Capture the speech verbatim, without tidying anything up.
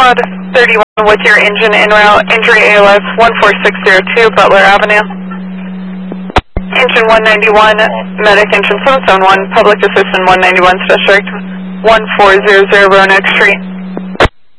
Squad thirty-one with your engine en route, injury A L S one four six zero two, Butler Avenue. Engine one ninety-one, medic engine seven seven one, public assistant one ninety-one, special direct one four zero zero Roanoke Street.